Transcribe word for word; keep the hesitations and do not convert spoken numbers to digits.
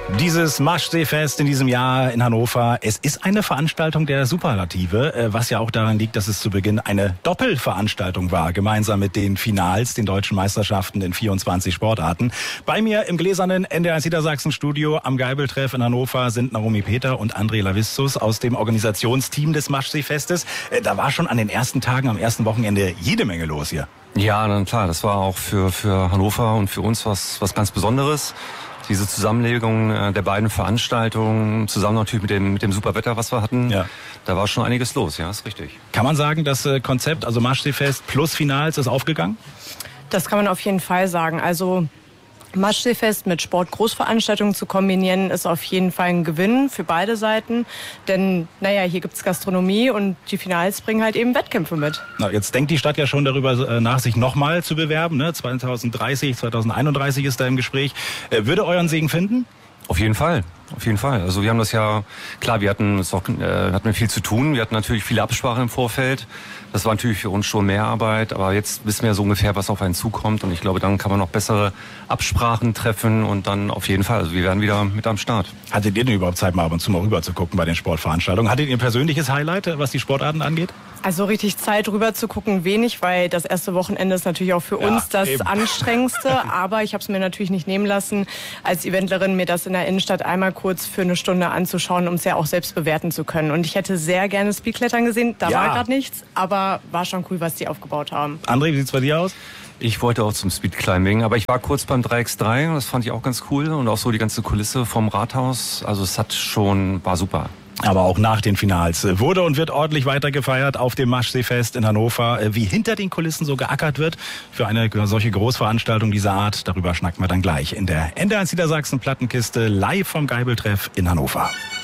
Dieses Maschseefest in diesem Jahr in Hannover, es ist eine Veranstaltung der Superlative, was ja auch daran liegt, dass es zu Beginn eine Doppelveranstaltung war, gemeinsam mit den Finals, den deutschen Meisterschaften in vierundzwanzig Sportarten. Bei mir im gläsernen N D R eins Niedersachsen-Studio am Geibeltreff in Hannover sind Naomi Peter und André Lavistus aus dem Organisationsteam des Maschseefestes. Da war schon an den ersten Tagen, am ersten Wochenende jede Menge los hier. Ja, dann klar, das war auch für, für Hannover und für uns was, was ganz Besonderes. Diese Zusammenlegung der beiden Veranstaltungen, zusammen natürlich mit dem, mit dem super Wetter, was wir hatten, ja. Da war schon einiges los, ja, ist richtig. Kann man sagen, das Konzept, also Maschseefest plus Finals, ist aufgegangen? Das kann man auf jeden Fall sagen. Also Maschseefest mit Sportgroßveranstaltungen zu kombinieren, ist auf jeden Fall ein Gewinn für beide Seiten. Denn, naja, hier gibt's Gastronomie und die Finals bringen halt eben Wettkämpfe mit. Na, jetzt denkt die Stadt ja schon darüber nach, sich nochmal zu bewerben. Ne? zwanzig dreißig, zwanzig einunddreißig ist da im Gespräch. Würde euren Segen finden? Auf jeden Fall, auf jeden Fall. Also wir haben das ja, klar, wir hatten es auch, äh, hatten wir viel zu tun. Wir hatten natürlich viele Absprachen im Vorfeld. Das war natürlich für uns schon mehr Arbeit, aber jetzt wissen wir so ungefähr, was auf einen zukommt. Und ich glaube, dann kann man noch bessere Absprachen treffen und dann auf jeden Fall. Also wir werden wieder mit am Start. Hattet ihr denn überhaupt Zeit, mal ab und zu mal rüber zu gucken bei den Sportveranstaltungen? Hattet ihr ein persönliches Highlight, was die Sportarten angeht? Also richtig Zeit rüber zu gucken wenig, weil das erste Wochenende ist natürlich auch für ja, uns das eben. Anstrengendste. Aber ich habe es mir natürlich nicht nehmen lassen, als Eventlerin mir das in der Innenstadt einmal kurz für eine Stunde anzuschauen, um es ja auch selbst bewerten zu können. Und ich hätte sehr gerne Speedklettern gesehen. Da ja. war gerade nichts, aber war schon cool, was die aufgebaut haben. André, wie sieht's bei dir aus? Ich wollte auch zum Speedclimbing, aber ich war kurz beim drei mal drei und das fand ich auch ganz cool. Und auch so die ganze Kulisse vom Rathaus. Also es hat schon, war super. Aber auch nach den Finals wurde und wird ordentlich weiter gefeiert auf dem Maschseefest in Hannover. Wie hinter den Kulissen so geackert wird für eine solche Großveranstaltung dieser Art, darüber schnacken wir dann gleich in der N D R eins Niedersachsen Plattenkiste live vom Geibeltreff in Hannover.